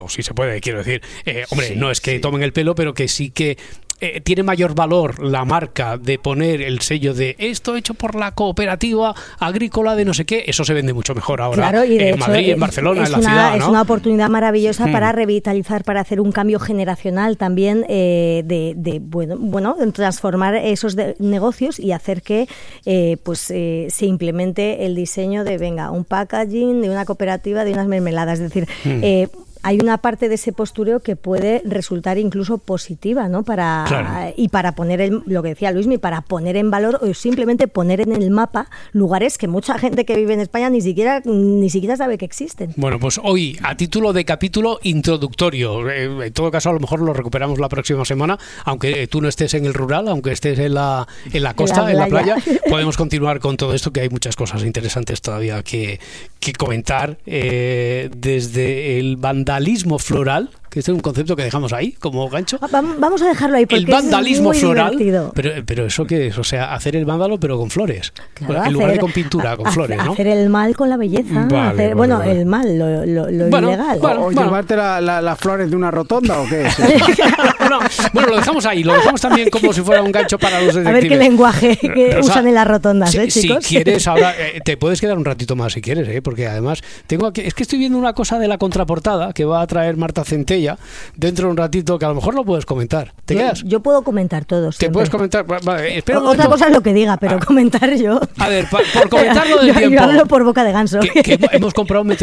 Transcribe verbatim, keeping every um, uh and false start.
o si se puede, quiero decir, eh, hombre, sí, no es que sí. tomen el pelo, pero que sí que eh, tiene mayor valor la marca de poner el sello de esto hecho por la cooperativa agrícola de no sé qué, eso se vende mucho mejor ahora claro, y de en hecho, Madrid, en Barcelona, es en la una, ciudad, ¿no? Es una oportunidad maravillosa hmm. para revitalizar, para hacer un cambio generacional también, eh, de, de bueno, bueno, transformar esos de, negocios y hacer que eh, pues eh, se implemente el diseño de, venga, un packaging de una cooperativa de unas mermeladas, es decir, hmm. eh, hay una parte de ese postureo que puede resultar incluso positiva, ¿no? Para claro. Y para poner, el, lo que decía Luismi, para poner en valor o simplemente poner en el mapa lugares que mucha gente que vive en España ni siquiera ni siquiera sabe que existen. Bueno, pues hoy, a título de capítulo introductorio, eh, en todo caso a lo mejor lo recuperamos la próxima semana, aunque tú no estés en el rural, aunque estés en la, en la costa, en la playa, en la playa podemos continuar con todo esto, que hay muchas cosas interesantes todavía que, que comentar, eh, desde el vandalismo vandalismo floral, que este es un concepto que dejamos ahí como gancho. Vamos a dejarlo ahí porque el vandalismo es muy floral, divertido. pero pero eso qué es, o sea, hacer el vándalo pero con flores, claro, en hacer, lugar de con pintura, con hacer, flores, ¿no? Hacer el mal con la belleza, vale, hacer, vale, bueno, vale. el mal, lo, lo, lo bueno, ilegal. Bueno, o bueno. llevarte las la, la flores de una rotonda o qué es. bueno, bueno, lo dejamos ahí, lo dejamos también como si fuera un gancho para los detectives. A ver qué lenguaje que Rosa, usan en las rotondas, si, ¿eh, chicos? Si quieres ahora, eh, te puedes quedar un ratito más si quieres, ¿eh? Porque además tengo aquí, es que estoy viendo una cosa de la contraportada que va a traer Marta Centella dentro de un ratito, que a lo mejor lo puedes comentar. ¿Te yo, quedas? Yo puedo comentar todo. ¿Te siempre. puedes comentar? Vale, espera un Otra momento. cosa es lo que diga, pero ah. comentar yo. A ver, pa, por comentarlo del yo, tiempo. Yo hablo por boca de ganso. Que, que hemos comprado un